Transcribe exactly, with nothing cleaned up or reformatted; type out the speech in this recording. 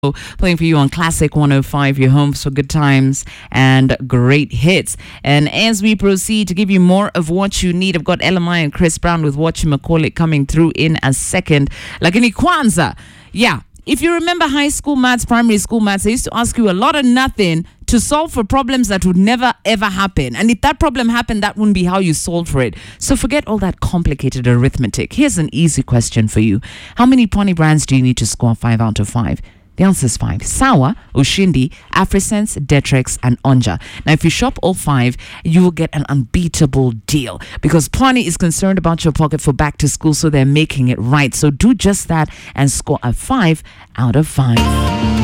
Playing for you on Classic one oh five, your home for good times and great hits. And as we proceed to give you more of what you need, I've got L M I and Chris Brown with What You Call It coming through in a second. Lakini kwanza, yeah, if you remember high school maths, primary school maths, they used to ask you a lot of nothing to solve for problems that would never ever happen. And if that problem happened, that wouldn't be how you solved for it. So forget all that complicated arithmetic. Here's an easy question for you. How many Pony brands do you need to score five out of five? The answer is five. Sawa, Ushindi, Afrisense, Detrex, and Onja. Now, if you shop all five, you will get an unbeatable deal because Pony is concerned about your pocket for back to school, so they're making it right. So do just that and score a five out of five.